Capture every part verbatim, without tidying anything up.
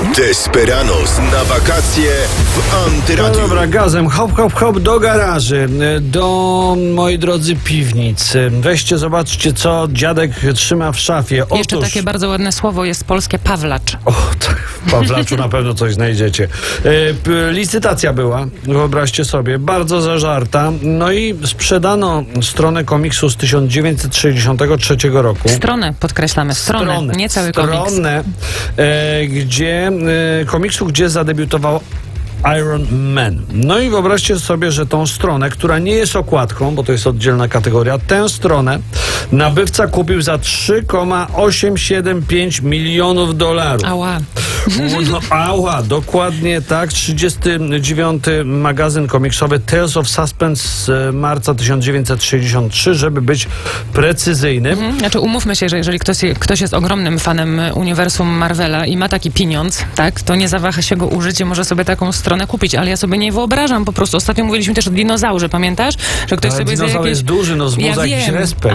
Desperados na wakacje w Antyradiu. No dobra, gazem, hop, hop, hop do garaży, do, moi drodzy, piwnic. Weźcie, zobaczcie, co dziadek trzyma w szafie. Otóż... Jeszcze takie bardzo ładne słowo jest polskie pawlacz. O, tak, w Pawlaczu na pewno coś znajdziecie. E, p, licytacja była, wyobraźcie sobie, bardzo zażarta. No i sprzedano stronę komiksu z tysiąc dziewięćset sześćdziesiątego trzeciego roku. Stronę, podkreślamy, stronę, stronę nie cały komiks. Stronę, e, gdzie, e, komiksu, gdzie zadebiutował Iron Man. No i wyobraźcie sobie, że tą stronę, która nie jest okładką, bo to jest oddzielna kategoria, tę stronę nabywca kupił za trzy przecinek osiemset siedemdziesiąt pięć milionów dolarów. Ała. No, ała, dokładnie tak. trzydziesty dziewiąty magazyn komiksowy Tales of Suspense z marca tysiąc dziewięćset sześćdziesiątego trzeciego, żeby być precyzyjnym. Mhm. Znaczy umówmy się, że jeżeli ktoś, ktoś jest ogromnym fanem uniwersum Marvela i ma taki pieniądz, tak, to nie zawaha się go użyć i może sobie taką stronę kupić, ale ja sobie nie wyobrażam po prostu. Ostatnio mówiliśmy też o dinozaurze, pamiętasz? Że ktoś ale sobie dinozaur jakieś... jest duży, no zbudza ja jakiś respekt.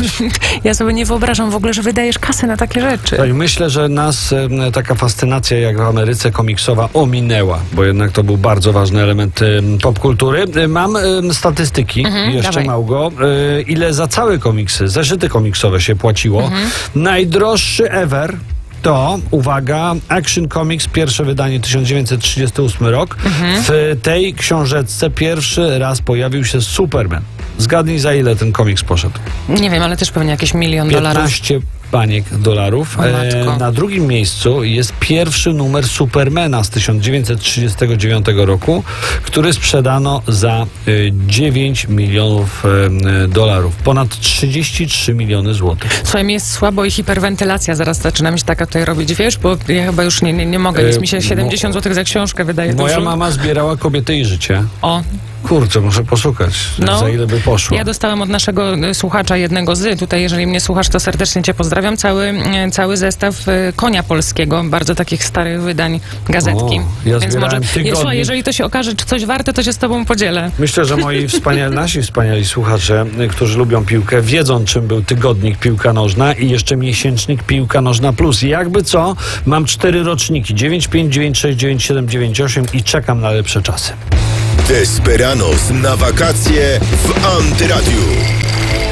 Ja sobie nie wyobrażam w ogóle, że wydajesz kasę na takie rzeczy. Tak, myślę, że nas e, taka fascynacja jak w Ameryce komiksowa ominęła, bo jednak to był bardzo ważny element e, popkultury. E, mam e, statystyki, Mhm, jeszcze dawaj. Małgo, e, ile za całe komiksy, zeszyty komiksowe się płaciło. Mhm. Najdroższy ever to, uwaga, Action Comics, pierwsze wydanie tysiąc dziewięćset trzydziesty ósmy rok. Mhm. W tej książeczce pierwszy raz pojawił się Superman. Zgadnij, za ile ten komiks poszedł. Nie wiem, ale też pewnie jakieś milion dolarów. piętnaście baniek dolarów. E, na drugim miejscu jest pierwszy numer Supermana z tysiąc dziewięćset trzydziestego dziewiątego roku, który sprzedano za e, dziewięć milionów e, dolarów. Ponad trzydzieści trzy miliony złotych. Słuchaj, mi jest słabo i hiperwentylacja zaraz zaczyna mi się taka tutaj robić, wiesz, bo ja chyba już nie, nie, nie mogę. Jest mi się siedemdziesiąt złotych za książkę wydaje. Moja dużo. mama zbierała Kobiety i życie. O. Kurczę, muszę poszukać, no, za ile by poszło. Ja dostałam od naszego słuchacza jednego z, tutaj jeżeli mnie słuchasz, to serdecznie cię pozdrawiam, cały, cały zestaw Konia Polskiego, bardzo takich starych wydań gazetki. O, ja Więc może, tygodnik. Słuchaj, jeżeli to się okaże, czy coś warte, to się z tobą podzielę. Myślę, że moi wspaniali, nasi wspaniali słuchacze, którzy lubią piłkę, wiedzą, czym był tygodnik Piłka Nożna i jeszcze miesięcznik Piłka Nożna Plus. I jakby co, mam cztery roczniki, dziewięć pięć, dziewięć sześć, dziewięć siedem, dziewięć osiem i czekam na lepsze czasy. Desperados na wakacje w Antyradiu.